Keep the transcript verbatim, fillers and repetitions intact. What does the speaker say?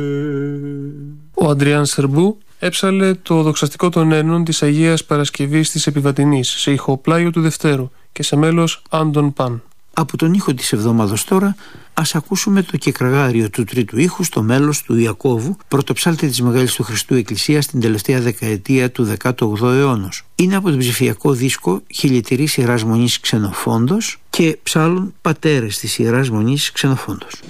Ο Αντριάν Σερμπού έψαλε το δοξαστικό των Ένων της Αγίας Παρασκευής της Επιβατηνής σε ηχοπλάγιο του Δευτέρου και σε μέλος Άντων Παν. Από τον ήχο της εβδομάδος τώρα, ας ακούσουμε το κεκραγάριο του τρίτου ήχου στο μέλος του Ιακώβου, πρωτοψάλτη της Μεγάλης του Χριστού Εκκλησίας στην τελευταία δεκαετία του δέκατου όγδοου αιώνος. Είναι από τον ψηφιακό δίσκο Χιλιετηρής Ιεράς Μονής Ξενοφόντος και ψάλουν πατέρες της Ιεράς Μονής Ξενοφόντος.